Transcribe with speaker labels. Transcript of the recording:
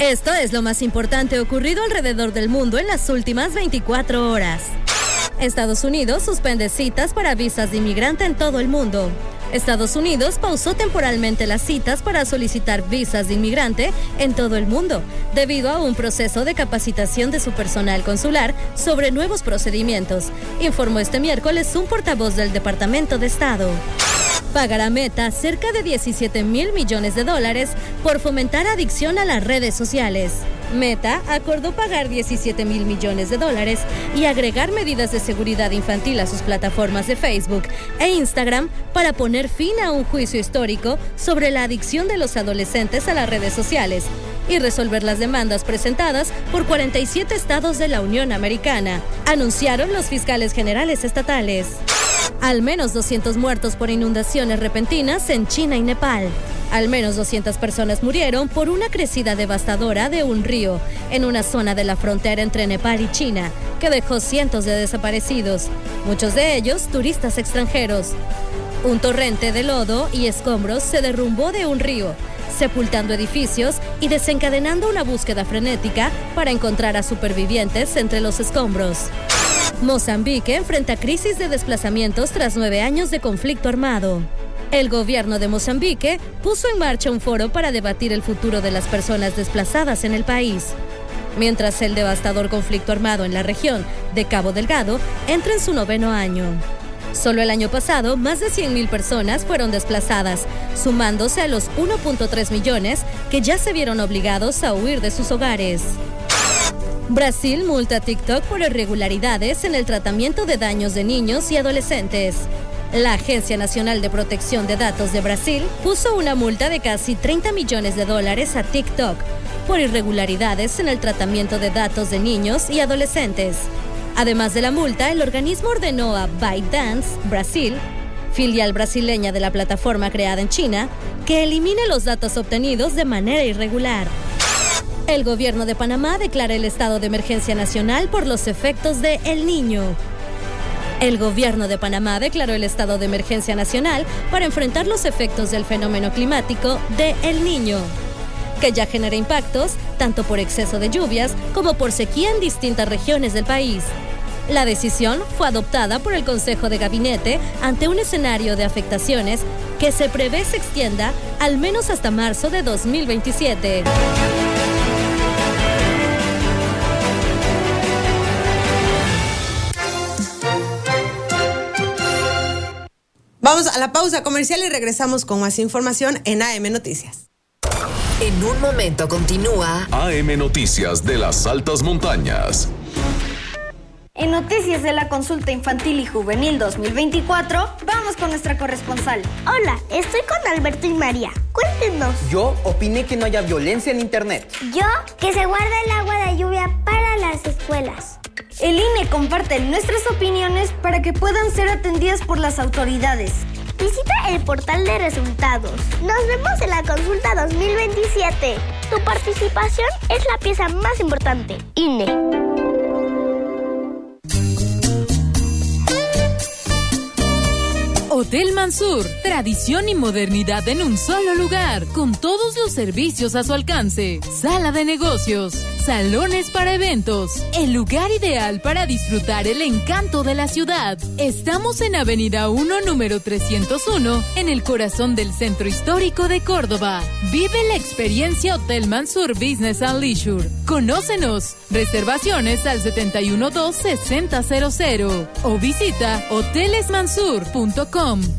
Speaker 1: Esto es lo más importante ocurrido alrededor del mundo en las últimas 24 horas. Estados Unidos suspende citas para visas de inmigrante en todo el mundo. Estados Unidos pausó temporalmente las citas para solicitar visas de inmigrante en todo el mundo, debido a un proceso de capacitación de su personal consular sobre nuevos procedimientos, informó este miércoles un portavoz del Departamento de Estado. Pagará Meta cerca de $17,000 millones por fomentar adicción a las redes sociales. Meta acordó pagar $17,000 millones y agregar medidas de seguridad infantil a sus plataformas de Facebook e Instagram para poner fin a un juicio histórico sobre la adicción de los adolescentes a las redes sociales y resolver las demandas presentadas por 47 estados de la Unión Americana, anunciaron los fiscales generales estatales. Al menos 200 muertos por inundaciones repentinas en China y Nepal. Al menos 200 personas murieron por una crecida devastadora de un río en una zona de la frontera entre Nepal y China, que dejó cientos de desaparecidos, muchos de ellos turistas extranjeros. Un torrente de lodo y escombros se derrumbó de un río, sepultando edificios y desencadenando una búsqueda frenética para encontrar a supervivientes entre los escombros. Mozambique enfrenta crisis de desplazamientos tras 9 años de conflicto armado. El gobierno de Mozambique puso en marcha un foro para debatir el futuro de las personas desplazadas en el país, mientras el devastador conflicto armado en la región de Cabo Delgado entra en su 9º año. Solo el año pasado, más de 100,000 personas fueron desplazadas, sumándose a los 1.3 millones que ya se vieron obligados a huir de sus hogares. Brasil multa a TikTok por irregularidades en el tratamiento de daños de niños y adolescentes. La Agencia Nacional de Protección de Datos de Brasil puso una multa de casi $30 millones a TikTok por irregularidades en el tratamiento de datos de niños y adolescentes. Además de la multa, el organismo ordenó a ByteDance Brasil, filial brasileña de la plataforma creada en China, que elimine los datos obtenidos de manera irregular. El gobierno de Panamá declara el estado de emergencia nacional por los efectos de El Niño. El gobierno de Panamá declaró el estado de emergencia nacional para enfrentar los efectos del fenómeno climático de El Niño, que ya genera impactos tanto por exceso de lluvias como por sequía en distintas regiones del país. La decisión fue adoptada por el Consejo de Gabinete ante un escenario de afectaciones que se prevé se extienda al menos hasta marzo de 2027.
Speaker 2: Vamos a la pausa comercial y regresamos con más información en AM Noticias.
Speaker 3: En un momento continúa
Speaker 4: AM Noticias de las Altas Montañas.
Speaker 5: En Noticias de la Consulta Infantil y Juvenil 2024, vamos con nuestra corresponsal.
Speaker 6: Hola, estoy con Alberto y María. Cuéntenos.
Speaker 7: Yo opiné que no haya violencia en internet.
Speaker 6: Yo, que se guarda el agua de lluvia para las escuelas.
Speaker 5: El INE comparte nuestras opiniones para que puedan ser atendidas por las autoridades.
Speaker 6: Visita el portal de resultados. Nos vemos en la consulta 2027. Tu participación es la pieza más importante. INE.
Speaker 8: Hotel Mansur, tradición y modernidad en un solo lugar, con todos los servicios a su alcance. Sala de negocios, salones para eventos, el lugar ideal para disfrutar el encanto de la ciudad. Estamos en Avenida 1, número 301, en el corazón del Centro Histórico de Córdoba. Vive la experiencia Hotel Mansur Business and Leisure. Conócenos. Reservaciones al 712-6000 o visita hotelesmansur.com.